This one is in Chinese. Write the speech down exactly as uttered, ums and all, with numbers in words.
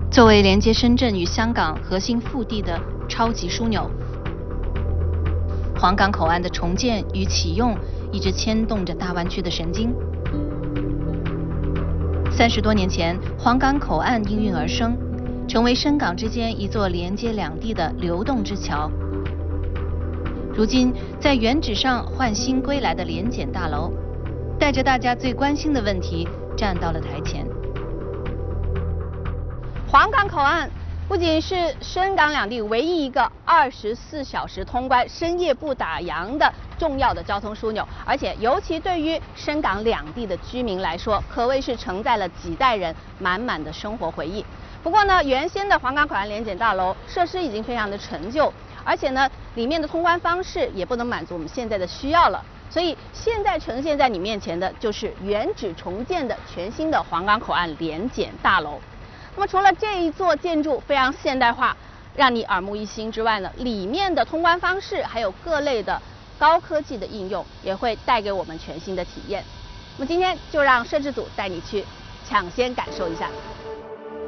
作为连接深圳与香港核心腹地的超级枢纽，皇岗口岸的重建与启用一直牵动着大湾区的神经。三十多年前，皇岗口岸应运而生，成为深港之间一座连接两地的流动之桥。如今，在原址上焕新归来的联检大楼，带着大家最关心的问题站到了台前。 皇岗口岸不仅是深港两地唯一一个二十四小时通关、深夜不打烊的重要的交通枢纽，而且尤其对于深港两地的居民来说，可谓是承载了几代人满满的生活回忆。不过呢，原先的皇岗口岸联检大楼设施已经非常的陈旧，而且呢，里面的通关方式也不能满足我们现在的需要了。所以现在呈现在你面前的就是原址重建的全新的皇岗口岸联检大楼。那么除了这一座建筑非常现代化，让你耳目一新之外呢，里面的通关方式还有各类的高科技的应用，也会带给我们全新的体验。那么今天就让摄制组带你去抢先感受一下。